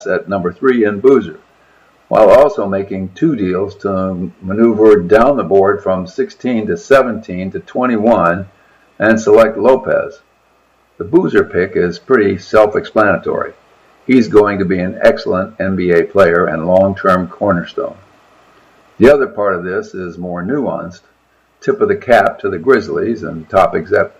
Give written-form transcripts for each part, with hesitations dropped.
at number 3 in Boozer, while also making 2 deals to maneuver down the board from 16 to 17 to 21 and select Lopez. The Boozer pick is pretty self-explanatory. He's going to be an excellent NBA player and long-term cornerstone. The other part of this is more nuanced. Tip of the cap to the Grizzlies and top exec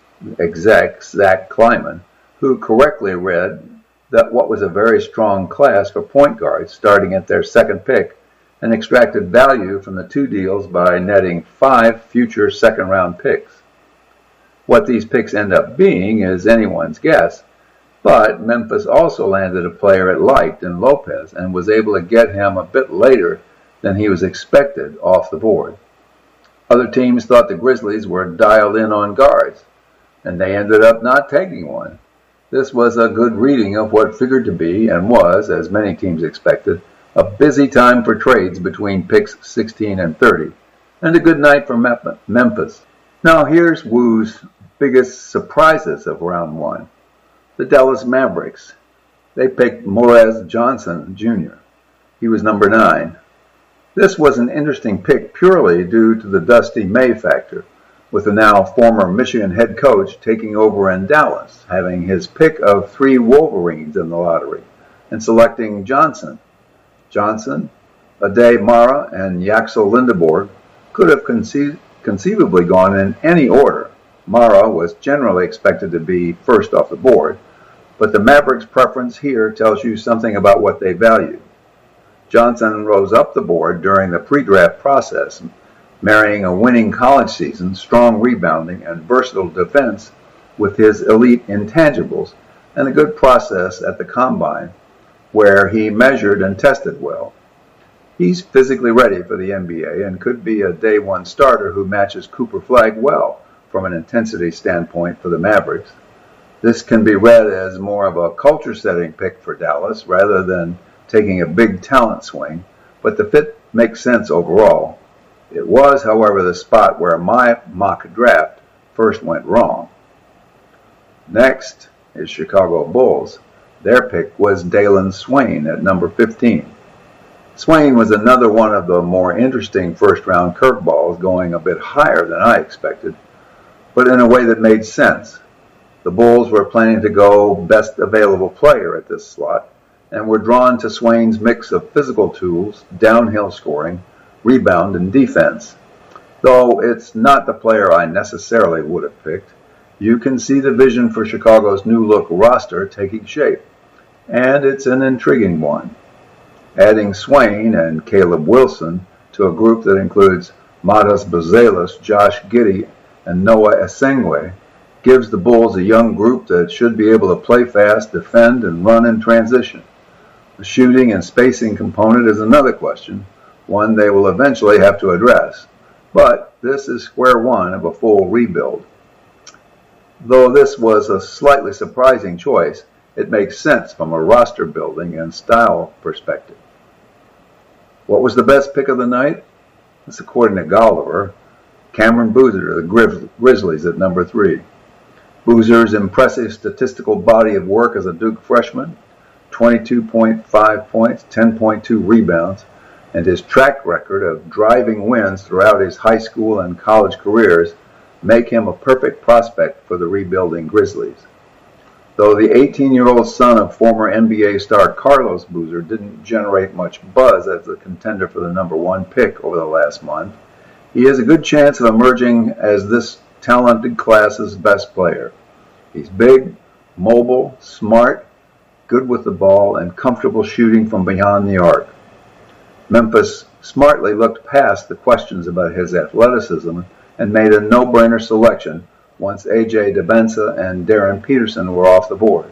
Zach Kleiman, who correctly read that what was a very strong class for point guards starting at their second pick and extracted value from the 2 deals by netting 5 future second-round picks. What these picks end up being is anyone's guess, but Memphis also landed a player it liked in Lopez and was able to get him a bit later than he was expected off the board. Other teams thought the Grizzlies were dialed in on guards, and they ended up not taking one. This was a good reading of what figured to be, and was, as many teams expected, a busy time for trades between picks 16 and 30, and a good night for Memphis. Now here's Woo's biggest surprises of round 1. The Dallas Mavericks. They picked Morez Johnson Jr. He was number 9. This was an interesting pick purely due to the Dusty May factor, with the now former Michigan head coach taking over in Dallas, having his pick of 3 Wolverines in the lottery, and selecting Johnson. Johnson, Ade Mara, and Yaxel Lindeborg could have conceivably gone in any order. Mara was generally expected to be first off the board, but the Mavericks' preference here tells you something about what they value. Johnson rose up the board during the pre-draft process, marrying a winning college season, strong rebounding, and versatile defense with his elite intangibles, and a good process at the combine, where he measured and tested well. He's physically ready for the NBA and could be a day 1 starter who matches Cooper Flagg well from an intensity standpoint for the Mavericks. This can be read as more of a culture-setting pick for Dallas rather than taking a big talent swing, but the fit makes sense overall. It was, however, the spot where my mock draft first went wrong. Next is Chicago Bulls. Their pick was Dalen Swain at number 15. Swain was another one of the more interesting first-round curveballs, going a bit higher than I expected, but in a way that made sense. The Bulls were planning to go best available player at this slot, and were drawn to Swain's mix of physical tools, downhill scoring, rebound, and defense. Though it's not the player I necessarily would have picked, you can see the vision for Chicago's new-look roster taking shape, and it's an intriguing one. Adding Swain and Caleb Wilson to a group that includes Matas Buzelis, Josh Giddey, and Noah Esengwe gives the Bulls a young group that should be able to play fast, defend, and run in transition. The shooting and spacing component is another question, one they will eventually have to address. But this is square one of a full rebuild. Though this was a slightly surprising choice, it makes sense from a roster building and style perspective. What was the best pick of the night? This, according to Golliver, Cameron Boozer, the Grizzlies at number 3. Boozer's impressive statistical body of work as a Duke freshman, 22.5 points, 10.2 rebounds, and his track record of driving wins throughout his high school and college careers make him a perfect prospect for the rebuilding Grizzlies. Though the 18-year-old son of former NBA star Carlos Boozer didn't generate much buzz as a contender for the number 1 pick over the last month, he has a good chance of emerging as this talented class's best player. He's big, mobile, smart, good with the ball, and comfortable shooting from beyond the arc. Memphis smartly looked past the questions about his athleticism and made a no-brainer selection once A.J. Debenza and Darren Peterson were off the board.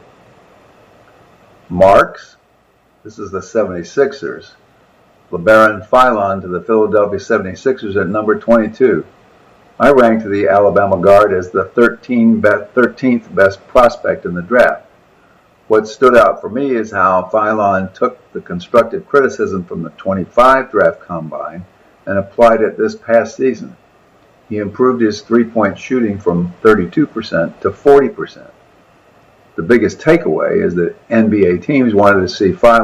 Marks, this is the 76ers. LeBaron Philon to the Philadelphia 76ers at number 22. I ranked the Alabama guard as the 13th best prospect in the draft. What stood out for me is how Philon took the constructive criticism from the 25 draft combine and applied it this past season. He improved his three-point shooting from 32% to 40%. the biggest takeaway is that NBA teams wanted to see 5